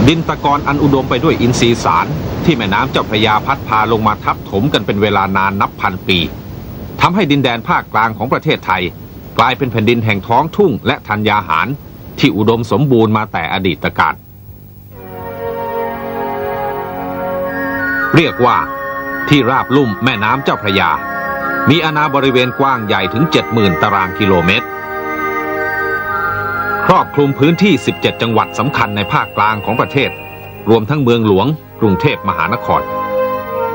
ดินตะกอนอันอุดมไปด้วยอินทรีย์สารที่แม่น้ำเจ้าพระยาพัดพาลงมาทับถมกันเป็นเวลานานนับพันปีทำให้ดินแดนภาคกลางของประเทศไทยกลายเป็นแผ่นดินแห่งท้องทุ่งและธัญญาหารที่อุดมสมบูรณ์มาแต่อดีตกาลเรียกว่าที่ราบลุ่มแม่น้ำเจ้าพระยามีอาณาบริเวณกว้างใหญ่ถึง 70,000 ตารางกิโลเมตรครอบคลุมพื้นที่17จังหวัดสำคัญในภาคกลางของประเทศรวมทั้งเมืองหลวงกรุงเทพมหานคร